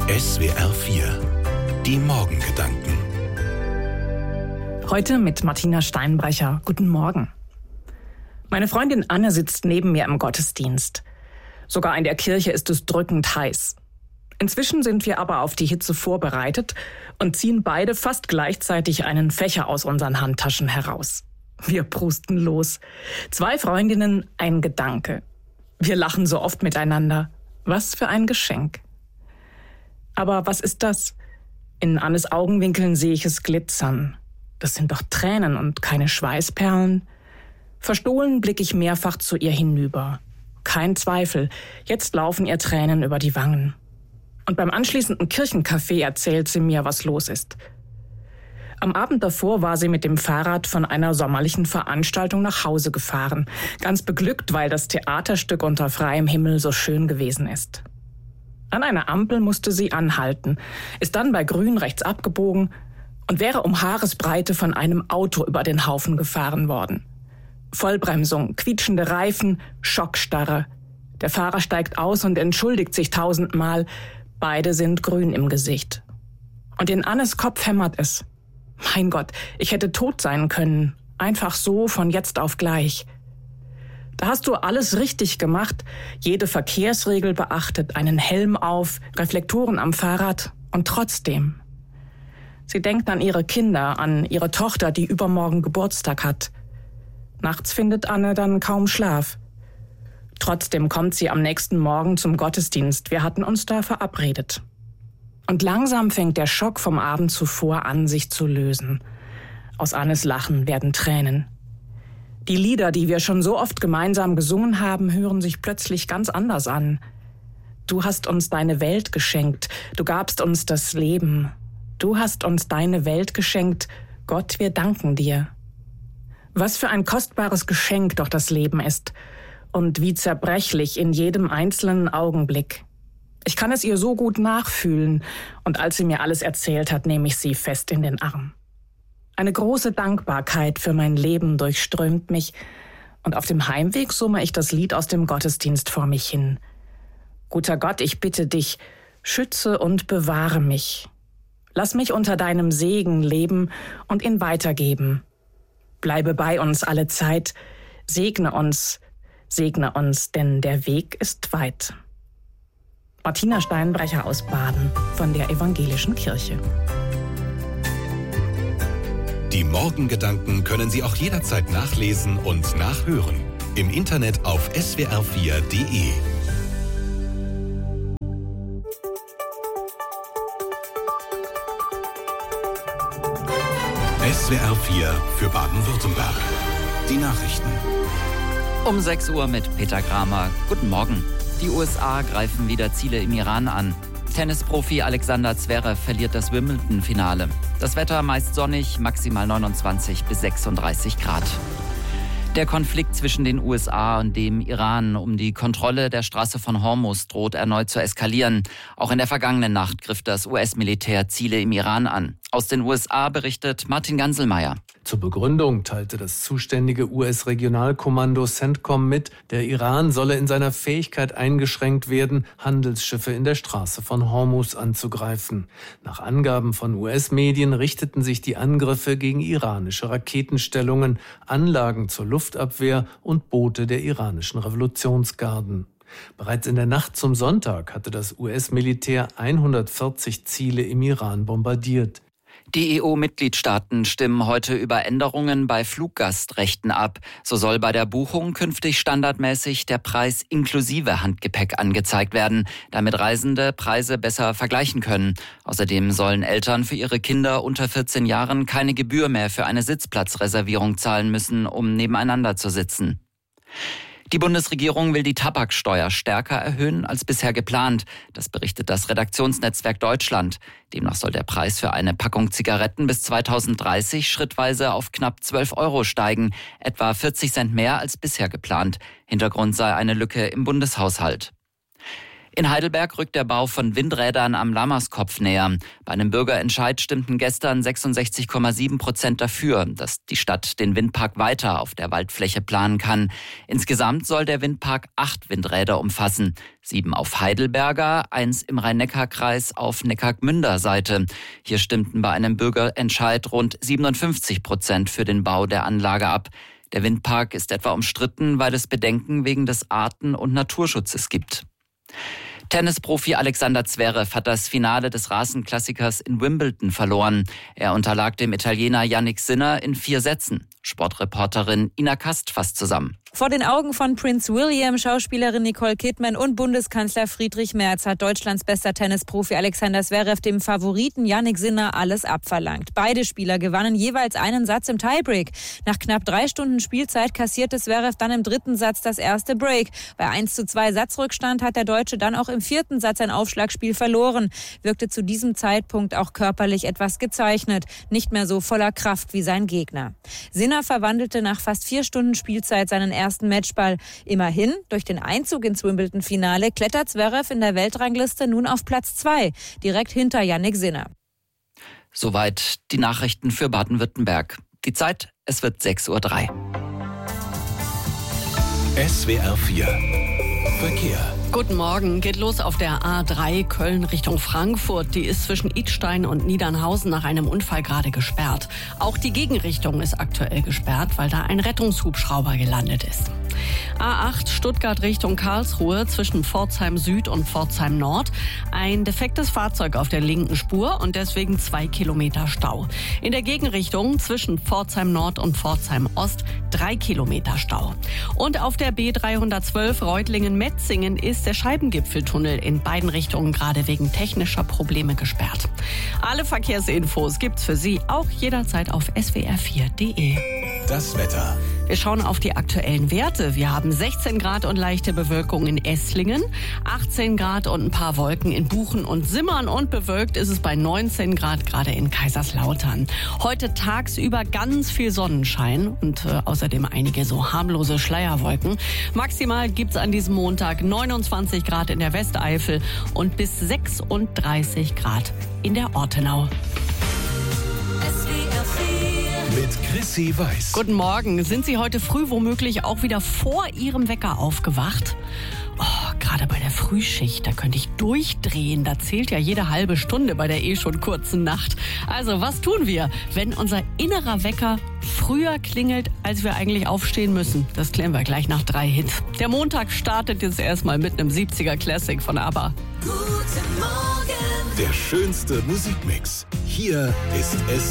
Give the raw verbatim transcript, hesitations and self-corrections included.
S W R vier. Die Morgengedanken. Heute mit Martina Steinbrecher. Guten Morgen. Meine Freundin Anne sitzt neben mir im Gottesdienst. Sogar in der Kirche ist es drückend heiß. Inzwischen sind wir aber auf die Hitze vorbereitet und ziehen beide fast gleichzeitig einen Fächer aus unseren Handtaschen heraus. Wir prusten los. Zwei Freundinnen, ein Gedanke. Wir lachen so oft miteinander. Was für ein Geschenk. Aber was ist das? In Annes Augenwinkeln sehe ich es glitzern. Das sind doch Tränen und keine Schweißperlen. Verstohlen blicke ich mehrfach zu ihr hinüber. Kein Zweifel, jetzt laufen ihr Tränen über die Wangen. Und beim anschließenden Kirchencafé erzählt sie mir, was los ist. Am Abend davor war sie mit dem Fahrrad von einer sommerlichen Veranstaltung nach Hause gefahren. Ganz beglückt, weil das Theaterstück unter freiem Himmel so schön gewesen ist. An einer Ampel musste sie anhalten, ist dann bei Grün rechts abgebogen und wäre um Haaresbreite von einem Auto über den Haufen gefahren worden. Vollbremsung, quietschende Reifen, Schockstarre. Der Fahrer steigt aus und entschuldigt sich tausendmal. Beide sind grün im Gesicht. Und in Annes Kopf hämmert es. Mein Gott, ich hätte tot sein können. Einfach so, von jetzt auf gleich. Da hast du alles richtig gemacht, jede Verkehrsregel beachtet, einen Helm auf, Reflektoren am Fahrrad und trotzdem. Sie denkt an ihre Kinder, an ihre Tochter, die übermorgen Geburtstag hat. Nachts findet Anne dann kaum Schlaf. Trotzdem kommt sie am nächsten Morgen zum Gottesdienst. Wir hatten uns da verabredet. Und langsam fängt der Schock vom Abend zuvor an, sich zu lösen. Aus Annes Lachen werden Tränen. Die Lieder, die wir schon so oft gemeinsam gesungen haben, hören sich plötzlich ganz anders an. Du hast uns deine Welt geschenkt, du gabst uns das Leben. Du hast uns deine Welt geschenkt, Gott, wir danken dir. Was für ein kostbares Geschenk doch das Leben ist und wie zerbrechlich in jedem einzelnen Augenblick. Ich kann es ihr so gut nachfühlen und als sie mir alles erzählt hat, nehme ich sie fest in den Arm. Eine große Dankbarkeit für mein Leben durchströmt mich und auf dem Heimweg summe ich das Lied aus dem Gottesdienst vor mich hin. Guter Gott, ich bitte dich, schütze und bewahre mich. Lass mich unter deinem Segen leben und ihn weitergeben. Bleibe bei uns alle Zeit, segne uns, segne uns, denn der Weg ist weit. Martina Steinbrecher aus Baden von der Evangelischen Kirche. Die Morgengedanken können Sie auch jederzeit nachlesen und nachhören. Im Internet auf S W R vier Punkt de. S W R vier für Baden-Württemberg. Die Nachrichten. Um sechs Uhr mit Peter Kramer. Guten Morgen. Die U S A greifen wieder Ziele im Iran an. Tennisprofi Alexander Zverev verliert das Wimbledon-Finale. Das Wetter meist sonnig, maximal neunundzwanzig bis sechsunddreißig Grad. Der Konflikt zwischen den U S A und dem Iran um die Kontrolle der Straße von Hormuz droht erneut zu eskalieren. Auch in der vergangenen Nacht griff das U S-Militär Ziele im Iran an. Aus den U S A berichtet Martin Ganselmeier. Zur Begründung teilte das zuständige U S-Regionalkommando CENTCOM mit, der Iran solle in seiner Fähigkeit eingeschränkt werden, Handelsschiffe in der Straße von Hormuz anzugreifen. Nach Angaben von U S-Medien richteten sich die Angriffe gegen iranische Raketenstellungen, Anlagen zur Luftabwehr und Boote der iranischen Revolutionsgarden. Bereits in der Nacht zum Sonntag hatte das U S-Militär hundertvierzig Ziele im Iran bombardiert. Die E U-Mitgliedstaaten stimmen heute über Änderungen bei Fluggastrechten ab. So soll bei der Buchung künftig standardmäßig der Preis inklusive Handgepäck angezeigt werden, damit Reisende Preise besser vergleichen können. Außerdem sollen Eltern für ihre Kinder unter vierzehn Jahren keine Gebühr mehr für eine Sitzplatzreservierung zahlen müssen, um nebeneinander zu sitzen. Die Bundesregierung will die Tabaksteuer stärker erhöhen als bisher geplant. Das berichtet das Redaktionsnetzwerk Deutschland. Demnach soll der Preis für eine Packung Zigaretten bis zweitausenddreißig schrittweise auf knapp zwölf Euro steigen, etwa vierzig Cent mehr als bisher geplant. Hintergrund sei eine Lücke im Bundeshaushalt. In Heidelberg rückt der Bau von Windrädern am Lammerskopf näher. Bei einem Bürgerentscheid stimmten gestern sechsundsechzig Komma sieben Prozent dafür, dass die Stadt den Windpark weiter auf der Waldfläche planen kann. Insgesamt soll der Windpark acht Windräder umfassen. Sieben auf Heidelberger, eins im Rhein-Neckar-Kreis auf Neckargmünder Seite. Hier stimmten bei einem Bürgerentscheid rund siebenundfünfzig Prozent für den Bau der Anlage ab. Der Windpark ist etwa umstritten, weil es Bedenken wegen des Arten- und Naturschutzes gibt. Tennisprofi Alexander Zverev hat das Finale des Rasenklassikers in Wimbledon verloren. Er unterlag dem Italiener Jannik Sinner in vier Sätzen. Sportreporterin Ina Kast fasst zusammen. Vor den Augen von Prince William, Schauspielerin Nicole Kidman und Bundeskanzler Friedrich Merz hat Deutschlands bester Tennisprofi Alexander Zverev dem Favoriten Jannik Sinner alles abverlangt. Beide Spieler gewannen jeweils einen Satz im Tiebreak. Nach knapp drei Stunden Spielzeit kassierte Zverev dann im dritten Satz das erste Break. Bei eins zu zwei Satzrückstand hat der Deutsche dann auch im vierten Satz ein Aufschlagspiel verloren. Wirkte zu diesem Zeitpunkt auch körperlich etwas gezeichnet. Nicht mehr so voller Kraft wie sein Gegner. Sinner verwandelte nach fast vier Stunden Spielzeit seinen ersten Matchball. Immerhin, durch den Einzug ins Wimbledon-Finale klettert Zverev in der Weltrangliste nun auf Platz zwei, direkt hinter Jannik Sinner. Soweit die Nachrichten für Baden-Württemberg. Die Zeit, es wird sechs Uhr drei. S W R vier Verkehr. Guten Morgen, geht los auf der A drei Köln Richtung Frankfurt. Die ist zwischen Idstein und Niedernhausen nach einem Unfall gerade gesperrt. Auch die Gegenrichtung ist aktuell gesperrt, weil da ein Rettungshubschrauber gelandet ist. A acht Stuttgart Richtung Karlsruhe zwischen Pforzheim Süd und Pforzheim Nord. Ein defektes Fahrzeug auf der linken Spur und deswegen zwei Kilometer Stau. In der Gegenrichtung zwischen Pforzheim Nord und Pforzheim Ost drei Kilometer Stau. Und auf der B dreihundertzwölf Reutlingen-Metzingen ist der Scheibengipfeltunnel in beiden Richtungen gerade wegen technischer Probleme gesperrt. Alle Verkehrsinfos gibt's für Sie auch jederzeit auf S W R vier Punkt de. Das Wetter. Wir schauen auf die aktuellen Werte. Wir haben sechzehn Grad und leichte Bewölkung in Esslingen, achtzehn Grad und ein paar Wolken in Buchen und Simmern und bewölkt ist es bei neunzehn Grad gerade in Kaiserslautern. Heute tagsüber ganz viel Sonnenschein und äh, außerdem einige so harmlose Schleierwolken. Maximal gibt's an diesem Montag neunundzwanzig Grad in der Westeifel und bis sechsunddreißig Grad in der Ortenau. Mit Chrissy Weiß. Guten Morgen. Sind Sie heute früh womöglich auch wieder vor Ihrem Wecker aufgewacht? Oh, gerade bei der Frühschicht, da könnte ich durchdrehen. Da zählt ja jede halbe Stunde bei der eh schon kurzen Nacht. Also, was tun wir, wenn unser innerer Wecker früher klingelt, als wir eigentlich aufstehen müssen? Das klären wir gleich nach drei Hits. Der Montag startet jetzt erstmal mit einem siebziger Classic von ABBA. Guten Morgen. Der schönste Musikmix. Hier ist es.